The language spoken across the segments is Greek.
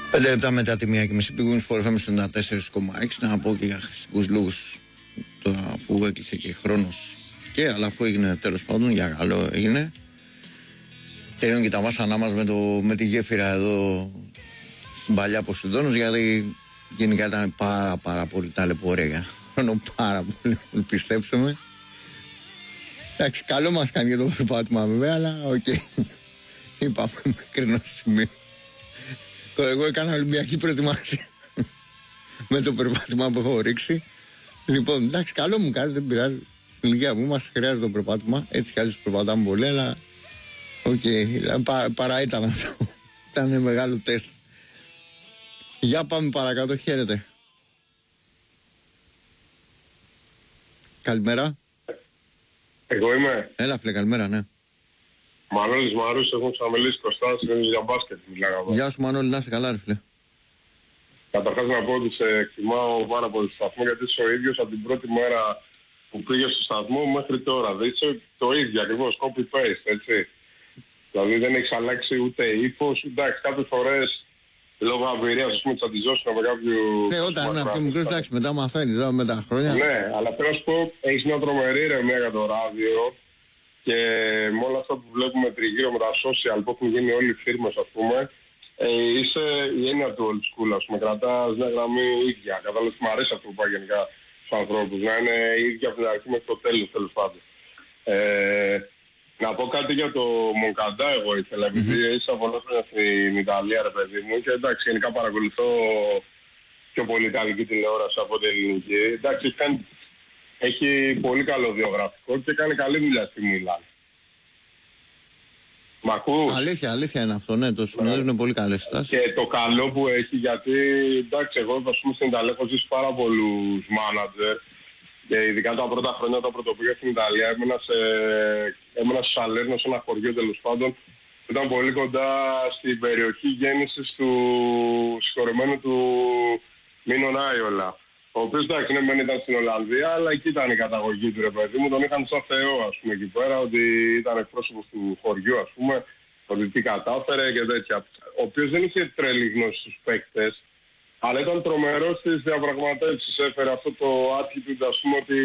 5 λεπτά μετά τη 1:30 πήγουν στο FM 94,6. Να πω και για χρηστικούς λόγους τώρα, αφού έκλεισε και χρόνος και αλλά αφού έγινε τέλος πάντων, για καλό έγινε. Τελειώνουν και τα βάσανά μας με τη γέφυρα εδώ στην παλιά Ποσειδώνος, γιατί γενικά ήταν πάρα πολύ ταλαιπωρία. Χρόνο πάρα πολύ, πιστέψτε με. Εντάξει, καλό μας κάνει για το περπάτημα βέβαια, αλλά οκ. Είπαμε μέχρι ενός σημείου. Εγώ έκανα Ολυμπιακή προετοιμασία με το περπάτημα που έχω ρίξει. Λοιπόν, εντάξει, καλό μου κάνει, δεν πειράζει. Στην ηλικία που είμαστε χρειάζεται το περπάτημα. Έτσι κι αλλιώς περπατάμε πολύ, αλλά οκ, παρά ήταν αυτό. Ήταν μεγάλο τεστ. Για πάμε παρακάτω, χαίρετε. Καλημέρα. Εγώ είμαι. Έλα φίλε, καλημέρα, ναι. Μανώλης Μαρούς, έχουμε ξαναμιλήσει Κωστάς, για μπάσκετ μιλάγαμε. Γεια σου Μανώλη, να είσαι καλά ρε φίλε. Καταρχάς να πω ότι σε εκτιμάω πάρα πολύ στο σταθμό, γιατί είσαι ο ίδιος από την πρώτη μέρα που πήγες στο σταθμό μέχρι τώρα. Δηλαδή είσαι το ίδιο ακριβώς, copy-paste, έτσι. Δηλαδή δεν έχεις αλλάξει ούτε ύφος, εντάξει, κάποιες φορές λόγω αμπειρίας, ας πούμε, τσαντιζόσουν με κάποιου... Ναι, όταν είναι πιο μικρός, εντάξει, μετά μαθαίνεις, με τα χρόνια. Ναι, αλλά θέλω να σου πω, έχεις μια τρομερή ηρεμία για το ράδιο. Και με όλα αυτά που βλέπουμε τριγύρω με τα social που έχουν γίνει όλοι οι φίρμες, ας πούμε, είσαι η έννοια του old school, ας πούμε, κρατάς μια γραμμή ίδια. Κατάλαβες, μου αρέσει αυτό που πάει γενικά στους ανθρώπους, να είναι ίδια από την αρχή μέχρι το τέλος πάντων. Να πω κάτι για το Μονκαντά εγώ ήθελα, επειδή είσαι πολλά χρόνια στην Ιταλία ρε παιδί μου, και εντάξει, γενικά παρακολουθώ πιο πολύ ιταλική τηλεόραση από την ελληνική. Εντάξει, έχει πολύ καλό βιογραφικό και κάνει καλή δουλειά στη Μίλαν. Μ' ακούς? Αλήθεια είναι αυτό, ναι, το συνοδεύουν είναι πολύ καλές στάσεις. Και το καλό που έχει, γιατί εντάξει, εγώ ας πούμε στην Ιταλία έχω ζήσει πάρα πολλούς μάνατζερ και ειδικά τα πρώτα χρόνια όταν πρωτοπήγα στην Ιταλία έμενα στο Σαλέρνο, σε ένα χωριό τέλος πάντων. Ήταν πολύ κοντά στην περιοχή γέννησης του συγχωρεμένου του Μίνο Ράιολα. Ο οποίος εντάξει δεν ήταν στην Ολλανδία, αλλά εκεί ήταν η καταγωγή του ρε παιδί μου, τον είχαν σαν θεό ας πούμε εκεί πέρα, ότι ήταν εκπρόσωπος του χωριού ας πούμε, ότι τι κατάφερε και τέτοια. Ο οποίος δεν είχε τρελή γνώση στους παίκτες, αλλά ήταν τρομερός στις διαπραγματεύσεις, έφερε αυτό το attitude ας πούμε ότι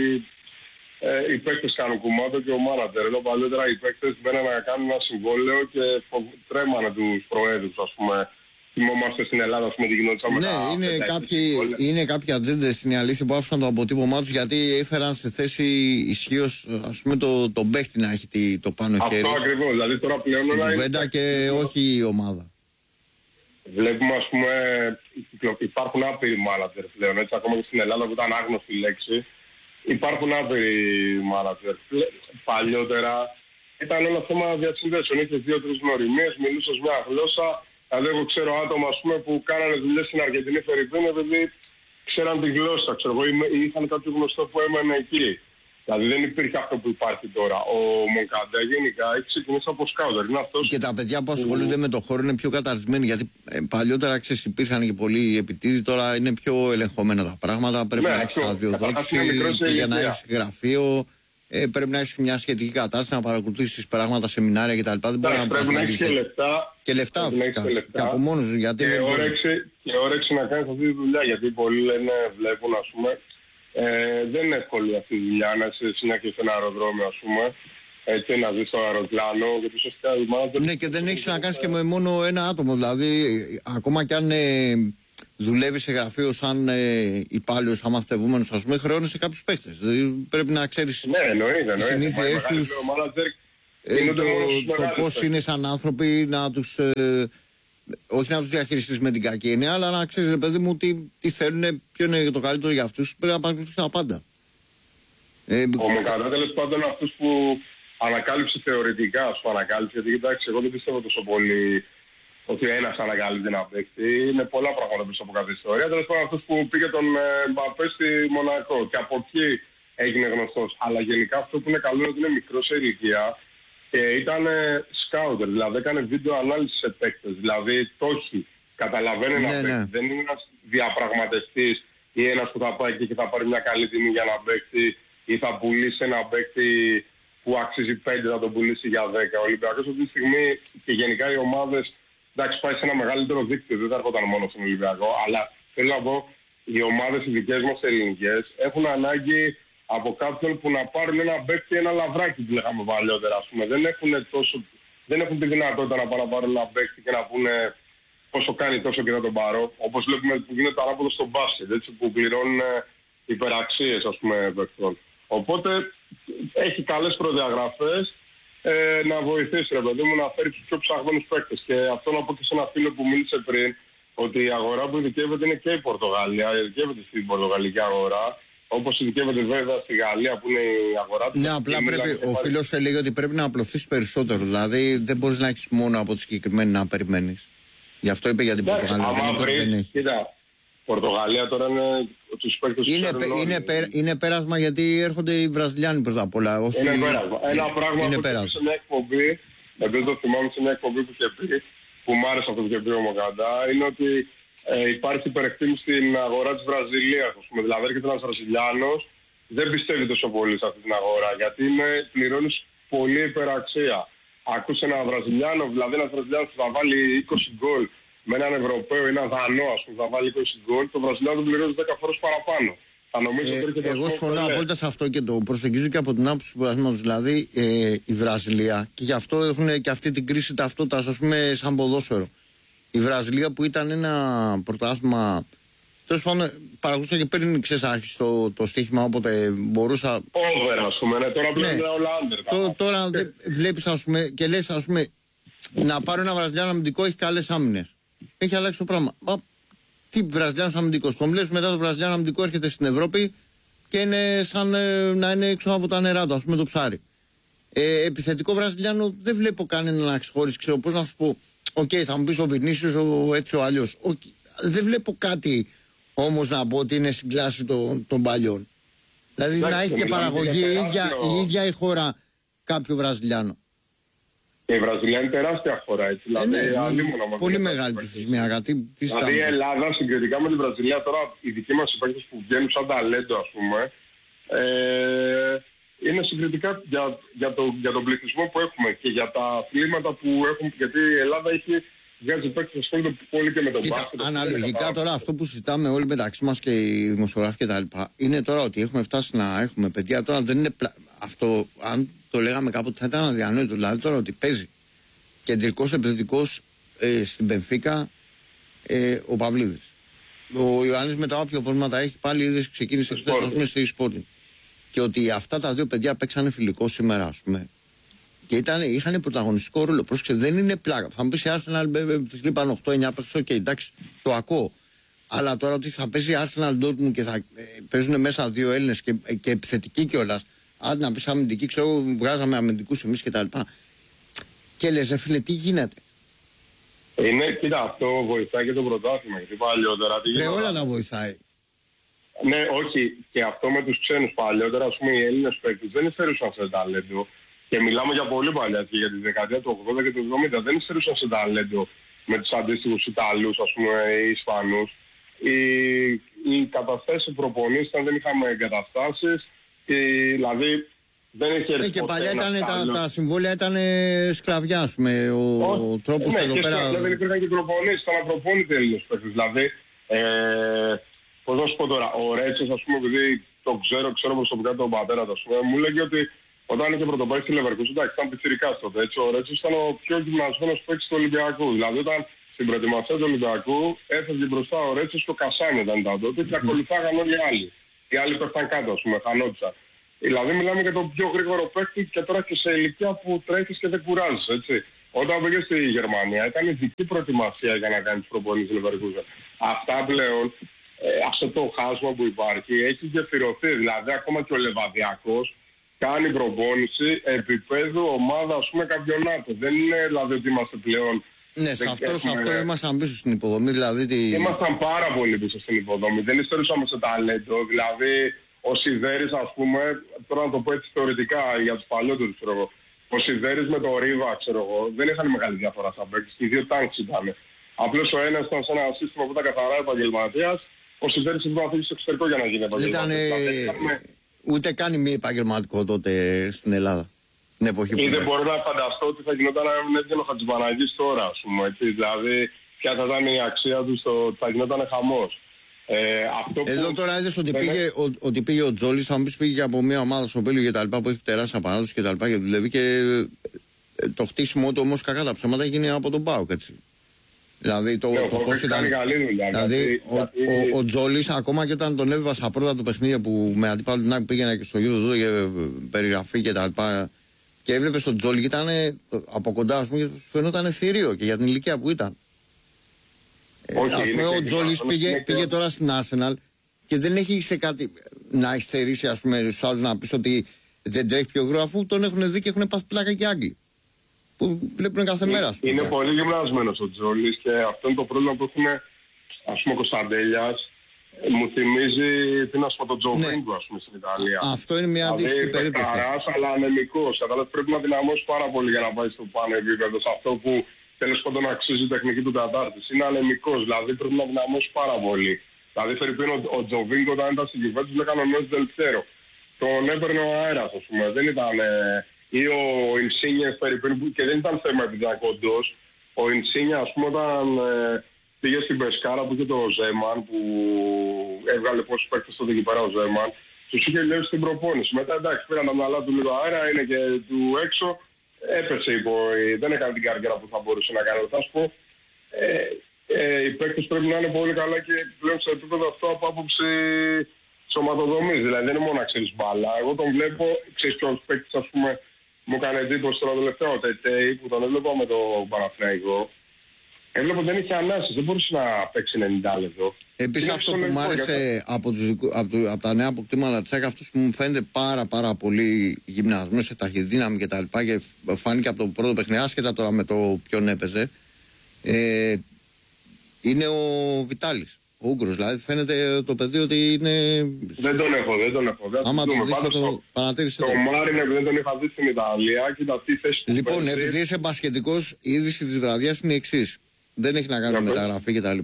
οι παίκτες κάνουν κουμάντο και ο μάνατερ, ενώ παλιότερα οι παίκτες μπαίνανε να κάνουν ένα συμβόλαιο και τρέμανε τους προέδρους ας πούμε. Θυμόμαστε στην Ελλάδα, ας πούμε, τι γινόταν με τα... Ναι, είναι κάποιοι ατζέντες, είναι η αλήθεια, που άφησαν το αποτύπωμά τους γιατί έφεραν σε θέση ισχύως, ας πούμε, τον παίχτη να έχει το πάνω χέρι. Αυτό ακριβώς, δηλαδή τώρα πλέον... Κουβέντα και όχι η ομάδα. Βλέπουμε, ας πούμε, υπάρχουν άπειροι μάνατζερ πλέον, έτσι, ακόμα και στην Ελλάδα που ήταν άγνωστη λέξη. Υπάρχουν άπειροι μάνατζερ. Παλιότερα ήταν ένα θέμα διασυνδέσεων. Είχες 2-3 γνωριμίες, μιλούσες μια γλώσσα. Δηλαδή εγώ ξέρω άτομα ας πούμε, που κάνανε δουλειές στην Αργεντινή Φερρυπίν επειδή ξέραν τη γλώσσα, ξέρω εγώ, ή είχαν κάποιο γνωστό που έμενε εκεί. Δηλαδή δεν υπήρχε αυτό που υπάρχει τώρα. Ο Μονκαντά γενικά έχει ξεκινήσει από σκάουτερ. Και τα παιδιά που ασχολούνται με το χώρο είναι πιο καταρτισμένοι, γιατί παλιότερα ξέρεις υπήρχαν και πολλοί επιτίδοι, τώρα είναι πιο ελεγχόμενα τα πράγματα. Πρέπει να έχεις αδειοδότηση για να έχεις γραφείο. Πρέπει να έχεις μια σχετική κατάσταση, να παρακολουθήσεις πράγματα, σεμινάρια κτλ. Δεν μπορεί να πρέπει να έχεις και λεφτά. Και λεφτά φυσικά. Και από μόνος σου. Γιατί και όρεξη να κάνεις αυτή τη δουλειά. Γιατί πολλοί λένε, βλέπουν ας πούμε, δεν είναι εύκολη αυτή τη δουλειά να είσαι συνέχεια σε ένα αεροδρόμιο ας πούμε. Έτσι να ζεις στο αεροπλάνο. Γιατί ουσιαστικά ναι, και δεν έχεις να κάνεις και με μόνο ένα άτομο. Δηλαδή, ακόμα κι αν δουλεύει σε γραφείο σαν υπάλληλος αμαθητευόμενος, ας πούμε, χρεώνεσαι κάποιους παίχτες. Δηλαδή πρέπει να ξέρεις τις συνήθειές τους, το πώς είναι σαν άνθρωποι, να τους, όχι να τους διαχειριστείς με την κακή έννοια, αλλά να ξέρεις, ρε παιδί μου, τι θέλουν, ποιο είναι το καλύτερο για αυτούς, πρέπει να παρακολουθείς τα πάντα. Ο Μονκαντά τέλος πάντων αυτούς που ανακάλυψε θεωρητικά, ας πούμε, ανακάλυψε, γιατί κοιτάξτε, εγώ δεν πιστεύω τόσο πολύ ότι ένας ανακαλύπτει να παίξει. Είναι πολλά πράγματα πίσω από κάθε ιστορία. Τέλος πάντων αυτός που πήγε τον Μπαπέ στη Μονακό και από εκεί έγινε γνωστός. Αλλά γενικά αυτό που είναι καλό είναι ότι είναι μικρός σε ηλικία και ήταν σκάουτερ, δηλαδή έκανε βίντεο ανάλυση σε παίκτες. Δηλαδή το έχει, καταλαβαίνει ένα παίκτη. Δεν είναι ένας διαπραγματευτής ή ένας που θα πάει εκεί και θα πάρει μια καλή τιμή για να παίξει ή θα πουλήσει ένα παίκτη που αξίζει 5 να τον πουλήσει για 10. Ο Ολυμπιακός αυτή τη στιγμή και γενικά οι ομάδες εντάξει, πάει σε ένα μεγαλύτερο δίκτυο, δεν θα έρχονταν μόνο στον Ολυμπιακό. Αλλά θέλω να πω, οι ομάδες οι δικές μας ελληνικές έχουν ανάγκη από κάποιον που να πάρουν ένα παίκτη, ένα λαβράκι που λέγαμε παλιότερα. Ας πούμε. Δεν έχουν τη δυνατότητα να πάρουν ένα παίκτη και να πούνε πόσο κάνει τόσο και θα τον πάρω. Όπως βλέπουμε που γίνεται ανάποδο στο μπάσκετ, έτσι, που πληρώνουν υπεραξίες, ας πούμε, παικτών. Οπότε έχει καλές προδιαγραφές να βοηθήσει, ρε παιδί μου, να φέρει τους πιο ψαγμένους παίκτες. Και αυτό να πω και σε ένα φίλο που μίλησε πριν, ότι η αγορά που ειδικεύεται είναι και η Πορτογαλία, ειδικεύεται στην πορτογαλική αγορά. Όπως ειδικεύεται βέβαια στη Γαλλία που είναι η αγορά του. Ναι, απλά πρέπει, ο φίλος έλεγε ότι πρέπει να απλωθείς περισσότερο. Δηλαδή δεν μπορείς να έχεις μόνο από τη συγκεκριμένη να περιμένεις. Γι' αυτό είπε για την Πορτογαλία. Δεν έχει. Κοίτα, Πορτογαλία τώρα είναι τους παίκτες είναι πέρασμα γιατί έρχονται οι Βραζιλιάνοι πρώτα απ' όλα. Είναι πέρασμα. Ένα πράγμα που είπε σε μια εκπομπή, επειδή το θυμάμαι σε μια εκπομπή που είχε πει, που μ' άρεσε αυτό που είχε πει ο Μοκαντά, είναι ότι υπάρχει υπερεκτίμηση στην αγορά της Βραζιλίας. Δηλαδή έρχεται ένας Βραζιλιάνος, δεν πιστεύει τόσο πολύ σε αυτή την αγορά, γιατί πληρώνεις πολύ υπεραξία. Ακούς ένα Βραζιλιάνο, δηλαδή ένας Βραζιλιάνος που θα βάλει 20 γκολ με έναν Ευρωπαίο ή έναν Δανό, ας πούμε, θα βάλει 20 γκολ, το Βραζιλιάνο τον πληρώνει 10 φορές παραπάνω. Εγώ συμφωνώ απόλυτα σε αυτό και το προσεγγίζω και από την άποψη του πειρασμάτος. Δηλαδή η Βραζιλία, και γι' αυτό έχουν και αυτή την κρίση ταυτότητας, ας πούμε, σαν ποδόσφαιρο. Η Βραζιλία που ήταν ένα πρωτάθλημα. Τέλος πάντων, παρακολουθούσα και πριν άρχισε το στοίχημα, όποτε μπορούσα. Over, ας πούμε, ναι, τώρα πλέον είναι όλα άντερ. Τώρα βλέπεις, ας πούμε, και λες, ας πούμε, να πάρω ένα Βραζιλιάνο αμυντικό, έχει καλές άμυνες. Έχει αλλάξει το πράγμα. Τι Βραζιλιάνος αμυντικός? Τον βλέπεις μετά το Βραζιλιάνο αμυντικό έρχεται στην Ευρώπη και είναι σαν να είναι έξω από τα νερά του, ας πούμε, το ψάρι. Επιθετικό Βραζιλιάνο δεν βλέπω κανένα να ξεχωρίσει. Ξέρω πώς να σου πω. Θα μου πεις ο Βινίσιος έτσι ο αλλιώς. Δεν βλέπω κάτι όμως να πω ότι είναι στην κλάση των παλιών. Δηλαδή να έχει και παραγωγή η ίδια η χώρα κάποιο Βραζιλιάνο. Η Βραζιλία είναι τεράστια χώρα, έτσι. Πολύ μεγάλη πληθυσμιακά. Δηλαδή η Ελλάδα συγκριτικά με τη Βραζιλία, τώρα οι δικοί μας παίκτες που βγαίνουν σαν ταλέντο, ας πούμε, είναι συγκριτικά για τον πληθυσμό που έχουμε και για τα αθλήματα που έχουμε. Γιατί η Ελλάδα έχει βγάζει παίκτες που ασχολούνται πολύ και με τον μπάσκετ. Αναλογικά τώρα αυτό που συζητάμε όλοι μεταξύ μας και οι δημοσιογράφοι και τα λοιπά, είναι τώρα ότι έχουμε φτάσει να έχουμε παιδιά. Τώρα δεν είναι αυτό, αν το λέγαμε κάποτε θα ήταν αδιανόητο. Δηλαδή τώρα ότι παίζει κεντρικός επιθετικός στην Μπενφίκα ο Παυλίδης. Ο Ιωάννης μετά όποια προβλήματα έχει πάλι είδες ξεκίνησε χθες ας στη Sporting. Και ότι αυτά τα δύο παιδιά παίξανε φιλικό σήμερα, ας πούμε. Και είχαν πρωταγωνιστικό ρόλο. Πρόσεξε, δεν είναι πλάκα. Θα μου πει η Arsenal, τη λείπαν 8-9 παίξεις, εντάξει, το ακούω. Αλλά τώρα ότι θα παίζει η Arsenal Dortmund και θα παίζουν μέσα δύο Έλληνες και επιθετικοί κιόλας. Αν να πει αμυντική, ξέρω, βγάζαμε αμυντικούς εμείς κτλ. Και λες, φίλε, τι γίνεται? Κοίτα, αυτό βοηθάει και το πρωτάθλημα. Γιατί παλιότερα. Όλα τα βοηθάει. Ναι, όχι. Και αυτό με τους ξένους παλιότερα, ας πούμε, οι Έλληνες παίκτες δεν υστερούσαν σε ταλέντο. Και μιλάμε για πολύ παλιά και για τη δεκαετία του 80 και του 70. Δεν υστερούσαν σε ταλέντο με τους αντίστοιχους Ιταλούς, ας πούμε, ή Ισπανούς. Οι καταστάσεις προπονήσεις, δεν είχαμε εγκαταστάσεις. Δηλαδή δεν είχε έρθει. Και παλιά τα συμβόλαια ήταν σκλαβιά, ας πούμε. Ο τρόπος εδώ πέρα. Δεν υπήρχαν και προπονήσεις, ήταν απροπόνητοι Έλληνες παίκτες. Δηλαδή, πώς να σου πω τώρα, ο Ρέτσος, ας πούμε, επειδή το ξέρω προσωπικά τον πατέρα του, ας πούμε, μου λέγει ότι όταν είχε πρωτοπάρει στη Λεβερκούζεν, εντάξει, ήταν πιτσιρικάς τότε, έτσι, ο Ρέτσος ήταν ο πιο γυμνασμένος παίκτης του Ολυμπιακού. Δηλαδή, όταν στην προετοιμασία του Ολυμπιακού έφευγε μπροστά ο Ρέτσος στο Κασάνι όταν ήταν τότε και ακολουθάγαν όλοι οι άλλοι. Οι άλλοι πέφταν κάτω, ας πούμε, χανόντουσαν. Δηλαδή, μιλάμε για τον πιο γρήγορο παίκτη και τώρα και σε ηλικία που τρέχεις και δεν κουράζεις, έτσι. Όταν πήγε στη Γερμανία, ήταν ειδική προετοιμασία για να κάνει τις προπονήσεις στη Λεβερκούζεν. Αυτά πλέον, αυτό το χάσμα που υπάρχει, έχει γεφυρωθεί. Δηλαδή, ακόμα και ο Λεβαδιακός κάνει προπόνηση επίπεδου ομάδα, ας πούμε, καμπιονάτο. Δεν είναι δηλαδή ότι είμαστε πλέον. Ναι, σε αυτό ήμασταν πίσω στην υποδομή. Δηλαδή ήμασταν πάρα πολύ πίσω στην υποδομή. Δεν υστερούσαμε σε ταλέντο. Δηλαδή, ο Σιδέρης, ας πούμε, τώρα να το πω έτσι θεωρητικά για τους παλιότερους, ξέρω εγώ. Ο Σιδέρης με το Ρίβα, ξέρω εγώ, δεν είχαν μεγάλη διαφορά σαν παίκτης. Οι δύο τάγκς ήταν. Απλώς ο ένας ήταν σε ένα σύστημα που ήταν καθαρά επαγγελματίας. Ο Σιδέρης έπρεπε να φύγει στο εξωτερικό για να γίνει επαγγελματίας. Ούτε καν μη επαγγελματικό τότε στην Ελλάδα. την εποχή που ή δεν μπορώ να φανταστώ ότι θα γινόταν αν έβγαινε ο Χατζηπαναγής τώρα, ας πούμε. Έτσι, δηλαδή, ποια θα ήταν η αξία του, θα γινόταν χαμός. Εδώ τώρα είδες ότι πήγε ο Τζόλης, θα μου πεις πήγε από μια ομάδα στο Πέλιο και τα λοιπά που έχει τεράστια απανάτωση και τα λοιπά και δουλεύει και το χτίσιμο του όμως κακά τα ψέματα γίνει από τον ΠΑΟΚ, έτσι. Δηλαδή το πώς ήταν. Δηλαδή ο Τζόλης ακόμα και όταν τον έβηβα στα πρώτα του παιχνίδια που με αντίπαλο την άκρη πήγαινα και στο YouTube για περιγραφή και τα λοιπά και έβλεπε τον Τζόλη και ήταν από κοντά, ας πούμε, και σου φαινόταν θηρίο και για την ηλικία που ήταν. Ας πούμε ο Τζόλης πήγε τώρα στην Arsenal και δεν έχει σε κάτι να υστερήσει, ας πούμε, στους άλλους να πεις ότι δεν τρέχει πιο γρήγορα, αφού τον έχουν δει και έχουν πάθει πλάκα και Άγγλοι που βλέπουν κάθε μέρα. Είναι πολύ γυμνασμένος ο Τζόλης και αυτό είναι το πρόβλημα που έχουμε, ας πούμε, ο Κωνσταντέλιας. Μου θυμίζει τον Τζοβίνγκο, ας πούμε, στην Ιταλία. Αυτό είναι μια αντίστοιχη περίπτωση. Καράς, αλλά ανεμικός. Αλλά πρέπει να δυναμώσει πάρα πολύ για να πάει στο πάνω επίπεδο, σε αυτό που τέλος πάντων αξίζει η τεχνική του κατάρτιση. Είναι ανεμικός, δηλαδή πρέπει να δυναμώσει πάρα πολύ. Δηλαδή, Φερρυπίν, ο Τζοβίνγκο όταν ήταν στην Juventus, λέγανε ο Νόης Δελτέρο. Τον έπαιρνε ο αέρας, ας πούμε. Δεν ήταν. Ή ο Ινσίνιε, Φερρυπίν, και δεν ήταν θέμα επειδή ήταν κοντός. Ο Ινσίνιε, ας πούμε, όταν πήγε στην Πεσκάρα που είχε το Ζέμαν, που έβγαλε πόσους παίκτες τότε εκεί πέρα ο Ζέμαν, τους είχε λέει στην προπόνηση. Μετά εντάξει, πήραν τα μυαλά του λίγο αέρα, είναι και του έξω, έπεσε δεν έκανε την καριέρα που θα μπορούσε να κάνει. Θα σου πω, οι παίκτες πρέπει να είναι πολύ καλά και πλέον σε επίπεδο αυτό από άποψη σωματοδομής. Δηλαδή δεν είναι μόνο να ξέρεις μπάλα. Εγώ τον βλέπω, ξέρεις ποιος παίκτης, ας πούμε, μου έκανε εντύπωση τώρα τελευταίο, ο Τετέι, που τον έβλεπα με το Παναθηναϊκό. Έβλεπα ότι δεν είχε ανάσεις, δεν μπορούσε να παίξει 90 λεπτό. Επίσης αυτό που μου άρεσε από τα νέα αποκτήματα της ΑΕΚ, αυτός που μου φαίνεται πάρα πολύ γυμνασμένος σε ταχυδύναμη και τα λοιπά και φάνηκε από το πρώτο παιχνίδι, άσχετα τώρα με το ποιον έπαιζε, είναι ο Βιτάλης, ο Ούγκρος. Δηλαδή φαίνεται το παιδί ότι είναι... Δεν τον έχω. Άμα τον δεις το παρατήρησε. Το Μάριν, επειδή δεν τον είχα δει στην Ιταλία, κοίτα τι θέση του. Λοιπόν, επειδή είσαι μπασκετικός, η είδηση της βραδιάς είναι η εξής. Δεν έχει να κάνει με μεταγραφή κτλ.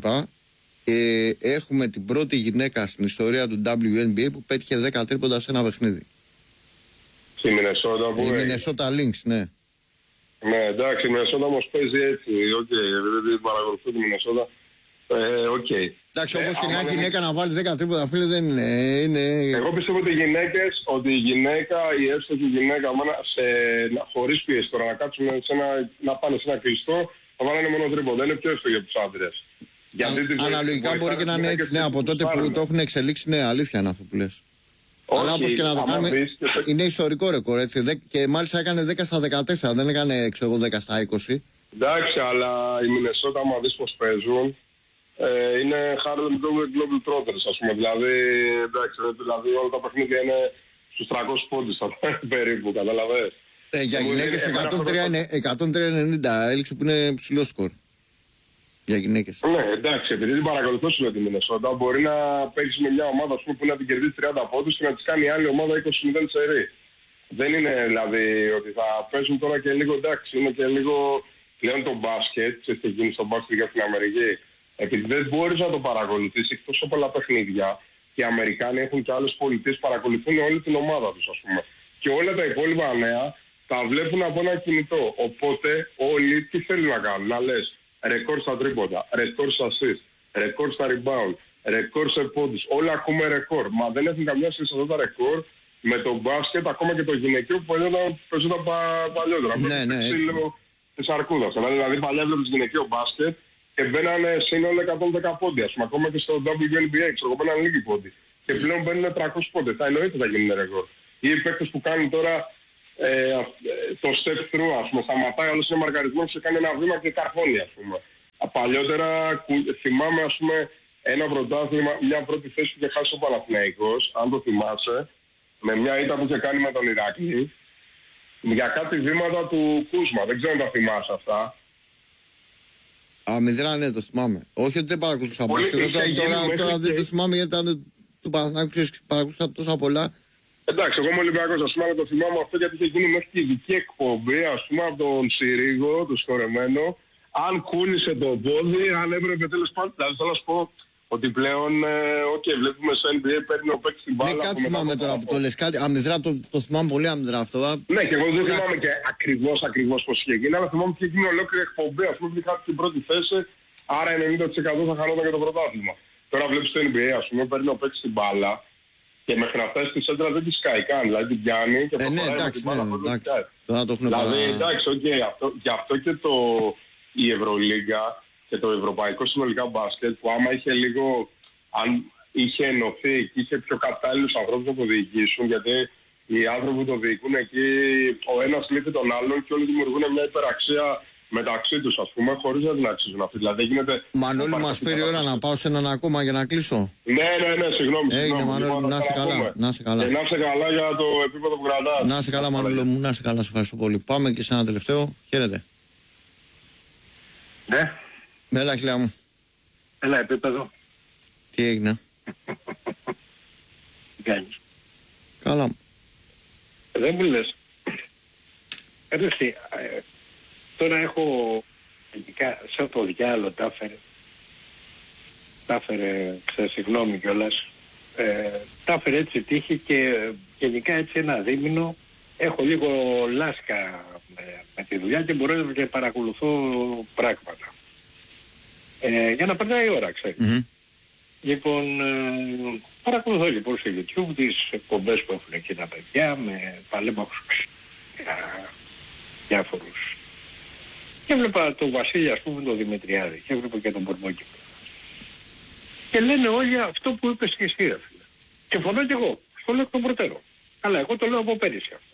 Έχουμε την πρώτη γυναίκα στην ιστορία του WNBA που πέτυχε 10 τρίποντα σε ένα παιχνίδι. Στη Μινεσότα που. Η Μινεσότα Lynx, ναι. Ναι, εντάξει, η Μινεσότα όμως παίζει έτσι. Οκ, δεν παρακολουθώ τη Μινεσότα. Οκ. Εντάξει, όπως και μια γυναίκα να βάλει 10 τρίποντα, φίλε, δεν είναι. Εγώ πιστεύω ότι η γυναίκα, η εύστοχη γυναίκα, χωρίς πίεση τώρα να κάτσουν να πάνε σε ένα κλειστό. Θα βάλανε μόνο τρίποντα, δεν είναι πιο εύκολο για τους άντρες. Αναλογικά μπορεί και να είναι έτσι, ναι, από τότε που το έχουν εξελίξει, ναι, αλήθεια είναι αυτό που λες. Αλλά όπως και να το κάνουμε, είναι ιστορικό ρεκόρ, έτσι. Και μάλιστα έκανε 10 στα 14, δεν έκανε, ξέρω εγώ, 10 στα 20. Εντάξει, αλλά η Μινεσότα, άμα δεις πως παίζουν, είναι Harlem Global Trotters, ας πούμε. Δηλαδή, όλα τα παιχνίδια είναι στους 300 πόντους περίπου, καταλαβαίνεις. Για γυναίκες 103-90 έλειξε που είναι ψηλό σκορ. Για γυναίκες. Ναι, εντάξει, επειδή την παρακολουθώ σου με τη Μινεσότα, μπορεί να παίξει με μια ομάδα που να την κερδίσει 30 πόντους και να της κάνει άλλη ομάδα 20-0 σερί. Δεν είναι δηλαδή ότι θα παίζουν τώρα και λίγο, εντάξει, είναι και λίγο πλέον το μπάσκετ, ξέρεις τι γίνει στο μπάσκετ για την Αμερική. Επειδή δεν μπορείς να το παρακολουθείς, έχει τόσο πολλά παιχνίδια και οι Αμερικάνοι έχουν και άλλες πολιτείες, παρακολουθούν όλη την ομάδα τους, ας πούμε. Και όλα τα υπόλοιπα νέα τα βλέπουν από ένα κινητό. Οπότε όλοι τι θέλουν να κάνουν, να λες ρεκόρ στα τρίποντα, ρεκόρ στα assist, ρεκόρ στα rebound, ρεκόρ σε πόντους. Όλα ακούμε ρεκόρ. Μα δεν έχουν καμιά σχέση αυτά τα ρεκόρ με το μπάσκετ, ακόμα και το γυναικείο που παίζονταν παλιότερα. Ναι, ξύλο της αρκούδας. Δηλαδή παλιά βλέπεις γυναικείο μπάσκετ και μπαίνανε σύνολο 110 πόντι. Ας πούμε, ακόμα και στο WNBA, ξέρω, μπαίνανε λίγοι πόντι. Και πλέον μπαίνουν 300 πόντι. Θα εννοείται θα γίνουν ρεκόρ. Ή οι παίκτες που κάνουν τώρα το step through, ας πούμε, σταματάει, άλλος είναι μαρκαρισμένος και κάνει ένα βήμα και καρφώνει, ας πούμε. Παλιότερα θυμάμαι, ας πούμε, ένα πρωτάθλημα, μια πρώτη θέση που είχε χάσει ο Παναθηναϊκός, αν το θυμάσαι, με μια ήττα που είχε κάνει με τον Ηράκλη, για κάτι βήματα του Κούσμα. Δεν ξέρω αν τα θυμάσαι αυτά. Μηδρά, ναι, το θυμάμαι. Όχι ότι δεν παρακολουθούσα μπάσκετ. Τώρα δεν το θυμάμαι γιατί ήταν του Παναθηναϊκού, παρακολουθούσα τόσα πολλά. Εντάξει, εγώ είμαι Ολυμπιακός, ας πούμε, το θυμάμαι αυτό γιατί είχε γίνει μέχρι και ειδική εκπομπή, ας πούμε, από τον Συρίγο, τον σκορεμένο, αν κούνησε το πόδι, αν έπρεπε τέλος πάντων, δηλαδή θέλω να σου πω, ότι πλέον, βλέπουμε στο NBA παίρνει ο παίκτης την μπάλα. Ναι, κάτι θυμάμαι τώρα που το λες, κάτι αμυδρά, το θυμάμαι πολύ αμυδρά αυτό. Ναι, και εγώ δεν θυμάμαι και ακριβώς πώς είχε γίνει, αλλά θυμάμαι ότι είχε γίνει ολόκληρη εκπομπή, ας πούμε, ότι είχα την πρώτη θέση, άρα 90% θα χανόταν για το πρωτάθλημα. Τώρα βλέπεις το NBA, ας πούμε, παίρνει ο παίκτης την μπάλα και μέχρι να φτάσει στη σέντρα δεν τη σκάει καν, δηλαδή την πιάνει και προχωράει με την μπάλα. Δηλαδή, εντάξει, γι' αυτό και η Ευρωλίγκα και το ευρωπαϊκό συνολικά μπάσκετ, που άμα είχε λίγο, αν είχε ενωθεί και είχε πιο κατάλληλους ανθρώπους να το διοικήσουν, γιατί οι άνθρωποι που το διοικούν εκεί, ο ένας λείπει τον άλλον και όλοι δημιουργούν μια υπεραξία μεταξύ τους, ας πούμε, χωρίς να την αξίζουν αυτοί. Δηλαδή γίνεται... Μανώλη, μας πήρε η ώρα να πάω σε έναν ακόμα για να κλείσω. Ναι, συγγνώμη. Έγινε, Μανώλη, να είσαι καλά. Να είσαι καλά. Και να είσαι καλά για το επίπεδο που κρατάς. Να είσαι καλά, Μανώλη μου, να είσαι καλά, σε ευχαριστώ πολύ. Πάμε και σε ένα τελευταίο. Χαίρετε. Ναι. Έλα, χιλιά μου. Έλα, επίπεδο. Τι έγινε? Τι κάνεις? Καλά μου. Δεν μου λες. Τώρα έχω γενικά σαν το διάλογο τα έφερε, συγγνώμη κιόλας, τα έφερε έτσι τύχη και γενικά έτσι ένα δίμηνο έχω λίγο λάσκα με τη δουλειά και μπορώ και παρακολουθώ πράγματα. Για να περνάει η ώρα, ξέρεις. Mm-hmm. Λοιπόν, παρακολουθώ λοιπόν στο YouTube τις εκπομπές που έχουν εκεί τα παιδιά με παλέμαχους διάφορους. Και έβλεπα τον Βασίλη, ας πούμε, τον Δημητριάδη και έβλεπα και τον Πορμόκηπο. Και λένε όλοι αυτό που είπες και εσύ, φίλε. Και φωνώ κι εγώ, στο λέω εκ των προτέρων. Αλλά εγώ το λέω από πέρυσι αυτό.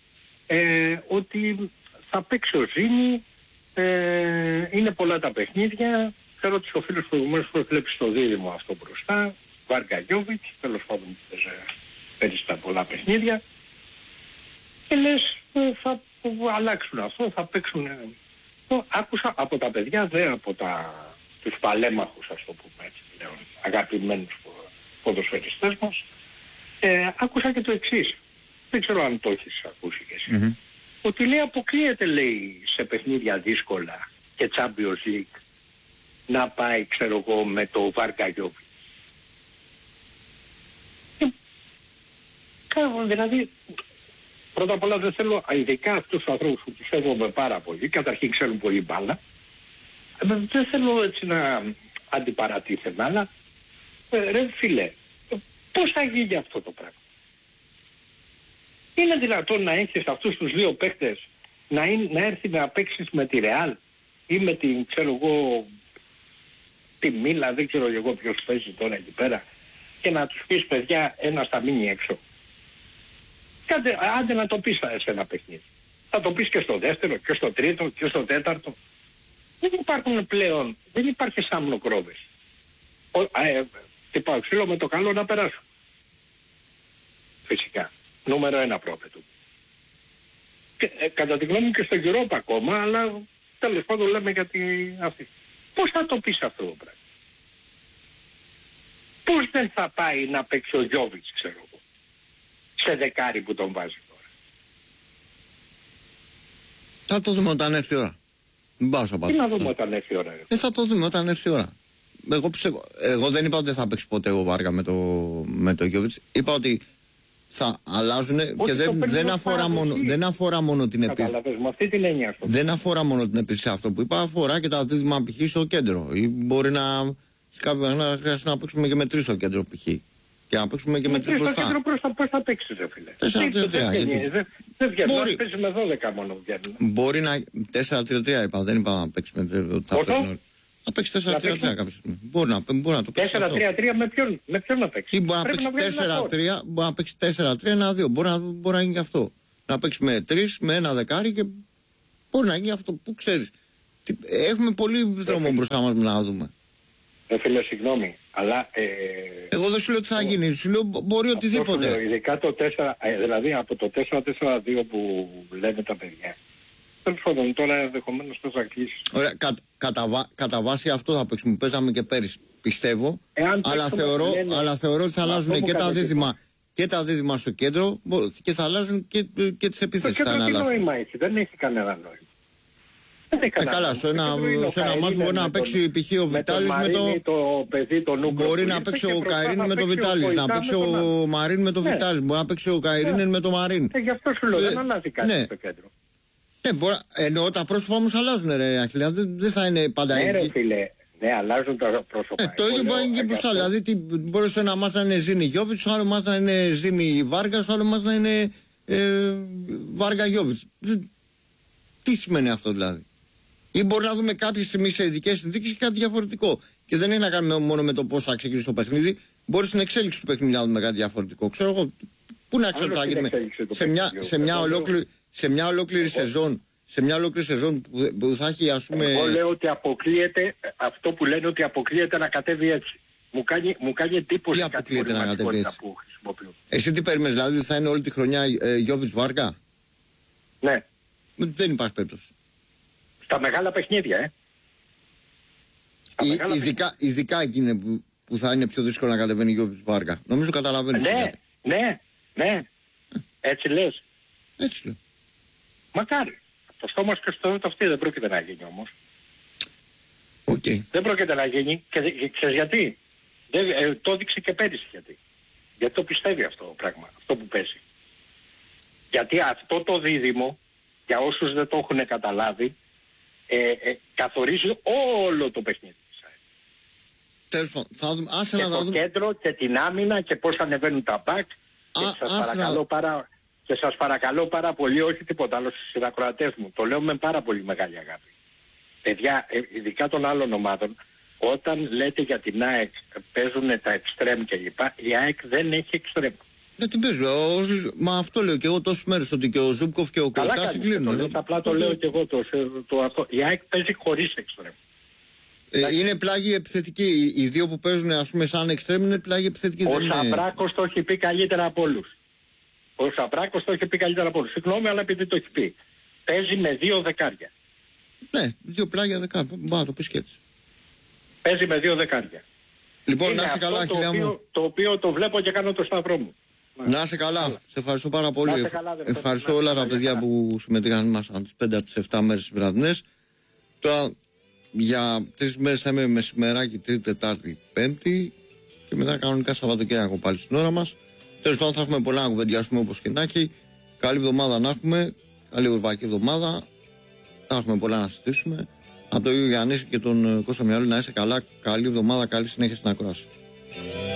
Ότι θα παίξει ο Ζήνη, είναι πολλά τα παιχνίδια. Ξέρω ότι ο φίλος προηγουμένως που έβλεπε στο δίδυμο αυτό μπροστά, Βάρκα Γιόβιτς, τέλος πάντων πέρυσι τα πολλά παιχνίδια. Και λες, θα αλλάξουν αυτό, θα παίξουν. Άκουσα από τα παιδιά, δεν από τους παλέμαχους, ας το πούμε έτσι πλέον, αγαπημένους ποδοσφαιριστές μας, άκουσα και το εξής. Δεν ξέρω αν το έχεις ακούσει και εσύ. Mm-hmm. Ότι λέει αποκλείεται, λέει, σε παιχνίδια δύσκολα και Champions League να πάει, ξέρω εγώ, με το Βάρκα Γιόβιτς. Δηλαδή, πρώτα απ' όλα δεν θέλω, ειδικά αυτούς τους ανθρώπους που τους σέβομαι πάρα πολύ, καταρχήν ξέρουν πολύ μπάλα, δεν θέλω έτσι να αντιπαρατίθεμαι, αλλά ρε φίλε, πώς θα γίνει αυτό το πράγμα? Είναι δυνατόν να έχεις αυτούς τους δύο παίκτες να έρθει να παίξεις με τη Ρεάλ ή με την, ξέρω εγώ, τη Μίλα, δεν ξέρω εγώ ποιος παίζει τώρα εκεί πέρα, και να τους πεις, παιδιά, ένας θα μείνει έξω? Άντε να το πεις σε ένα παιχνίδι. Θα το πεις και στο δεύτερο και στο τρίτο και στο τέταρτο. Δεν υπάρχουν πλέον, δεν υπάρχει σάμνοκρόβες. Τι πάω ξύλο με το καλό να περάσω. Φυσικά. Νούμερο 1 πρόβετο. Κατά τη γνώμη μου και στον Ευρώπα ακόμα, αλλά τέλος πάντων λέμε για αυτή. Πώς θα το πεις αυτό το πράγμα? Πώς δεν θα πάει να παίξει ο Γιόβιτς, ξέρω εγώ, σε δεκάρι που τον βάζει τώρα? Θα το δούμε όταν έρθει η ώρα. Μην πάω σαν Τι να δούμε όταν έρθει η ώρα? Θα το δούμε όταν έρθει η ώρα. Εγώ δεν είπα ότι δεν θα παίξει ποτέ ο Βάργα με το Γιόβιτς. Είπα ότι θα αλλάζουν και δεν αφορά μόνο την επίθεση. Κατάλαβες, με αυτή την έννοια αυτό. Δεν αφορά μόνο την επίθεση αυτό που είπα, αφορά και τα δίδυμα π.χ. στο κέντρο. Ή μπορεί να χρειάζεται να παίξουμε και με 3 στο κέντρο π.χ. Και να παίξουμε και με 3 μπροστά. Στο κέντρο μπροστά πώς θα παίξεις, ρε φίλε? 4-3-3. Δεν βγαίνει, να παίζει με 12 μόνο βγαίνει. Μπορεί να 4-3-3 είπα, δεν είπα να παίξει με 3. Να παίξει 4-3-3 κάποια στιγμή. Μπορεί να το παίξει. 4-3-3 με ποιον να παίξει? Ή μπορεί να παίξει 4-3-3-1-2. Μπορεί να γίνει και αυτό. Να παίξει με 3, με ένα δεκάρι και μπορεί να γίνει αυτό. Πού ξέρεις. Έχουμε πολύ δρόμο μπροστά μας να δούμε. Φίλε, συγγνώμη, αλλά... Εγώ δεν σου λέω τι θα γίνει. Σου λέω μπορεί οτιδήποτε. Λέω, ειδικά το 4, δηλαδή από το 4-4-2 που λένε τα παιδιά. Τέλος πάντων, τώρα ενδεχομένως θα κλείσει. Ωραία, κατά βάση αυτό θα παίξουμε. Παίζαμε και πέρυσι, πιστεύω. Αλλά θεωρώ ότι θα αλλάζουν και τα δίδυμα στο κέντρο και θα αλλάζουν και τις επίθεσεις. Το κέντρο τι νόημα έχει? Δεν έχει κανένα νόημα. Καλά, σε ένα μάτς μπορεί να παίξει π.χ. ο Βιτάλης με το παιδί τον Ούγκρο. Μπορεί να παίξει ο Καϊρίνη με το Βιτάλης, να παίξει ο Μαρίν με το Βιτάλης, μπορεί να παίξει ο Καϊρίνη με το Μαρίν. Γι' αυτό σου λέω, δεν αλλάζει κάτι στο κέντρο. Εννοώ τα πρόσωπα όμως αλλάζουν, ρε Αχιλέα, δεν θα είναι πάντα ίδιοι. Ναι, ρε φίλε, ναι, αλλάζουν τα πρόσωπα. Το ίδιο πάει και προς άλλα. Δηλαδή, μπορεί σε ένα μάτς να είναι Ζήνη Γιόβιτς, στο άλλο μάτς να είναι Ζήνη Βάργα, στο άλλο μάτς να είναι Βάργα Γιόβιτς. Τι σημαίνει αυτό δηλαδή? Ή μπορεί να δούμε κάποια στιγμή σε ειδικές συνθήκες και κάτι διαφορετικό. Και δεν έχει να κάνει μόνο με το πώς θα ξεκινήσει το παιχνίδι. Μπορεί στην εξέλιξη του παιχνίδι να δούμε κάτι διαφορετικό. Ξέρω εγώ, πού να ξέρω τι θα γίνει σε μια ολόκληρη σεζόν. Σε μια ολόκληρη σεζόν που θα έχει, ας πούμε. Εγώ λέω ότι αποκλείεται αυτό που λένε, ότι αποκλείεται να κατέβει έτσι. Μου κάνει εντύπωση. Τι αποκλείεται να κατέβει έτσι? Εσύ τι περιμένεις, δηλαδή θα είναι όλη τη χρονιά Γιόβιτς Βάργα? Ναι. Δεν υπάρχει περίπτωση. Στα μεγάλα παιχνίδια, ειδικά εκείνη που θα είναι πιο δύσκολο να κατεβαίνει Γιόβιτς Βάργα. Νομίζω καταλαβαίνεις. Ναι. Έτσι λες. Έτσι λέω. Μακάρι. Το στόμα και στο αυτή δεν πρόκειται να γίνει όμως. Okay. Δεν πρόκειται να γίνει και ξέρεις γιατί? Το έδειξε και πέρυσι γιατί. Γιατί το πιστεύει αυτό το πράγμα, αυτό που παίζει. Γιατί αυτό το δίδυμο, για όσους δεν το έχουν καταλάβει, καθορίζει όλο το παιχνίδι. Τέλος πάντων, θα δούμε. Και το κέντρο και την άμυνα και πώς ανεβαίνουν τα μπακ. Και σας παρακαλώ πάρα πολύ, όχι τίποτα άλλο στους συνακροατές μου. Το λέω με πάρα πολύ μεγάλη αγάπη. Παιδιά, ειδικά των άλλων ομάδων, όταν λέτε για την ΑΕΚ παίζουν τα εξτρέμ και λοιπά, η ΑΕΚ δεν έχει εξτρέμ. Δεν την παίζω. Μα αυτό λέω και εγώ τόσες μέρες, ότι και ο Ζούμπκοφ και ο Κορτάς συγκλίνουν. Απλά το λέω και εγώ αυτό. Η ΑΕΚ παίζει χωρίς εξτρέμ. Είναι πλάγι επιθετική. Οι δύο που παίζουν, ας πούμε, σαν εξτρέμ είναι πλάγι επιθετική. Ο Σαμπράκος το έχει πει καλύτερα από όλους. Ο Σαμπράκος το έχει πει καλύτερα από όλους. Συγγνώμη, αλλά επειδή το έχει πει. Παίζει με 2 δεκάρια. Ναι, 2 πλάγια δεκάρια. Μπα, το πεις και έτσι. Παίζει με 2 δεκάρια. Λοιπόν, να είσαι καλά, Αχιλέα μου. Το οποίο το βλέπω και κάνω το σταυρό μου. Να είσαι καλά. Σε ευχαριστώ πάρα πολύ. Ευχαριστώ όλα τα παιδιά που συμμετείχαν μας τις 5 από τις 7 μέρες βραδινές. Τώρα για 3 μέρες θα είμαι μεσημεράκι, Τρίτη, Τετάρτη, Πέμπτη και μετά κανονικά Σαββατοκύριακο πάλι στην ώρα μας. Τέλος πάντων, θα έχουμε πολλά να κουβεντιάσουμε όπως και να έχει. Καλή εβδομάδα να έχουμε. Καλή ευρωπαϊκή εβδομάδα. Θα έχουμε πολλά να συζητήσουμε. Από τον Γιάννη και τον Κώστα Μιάλου να είσαι καλά. Καλή εβδομάδα, καλή συνέχεια στην ακρόαση.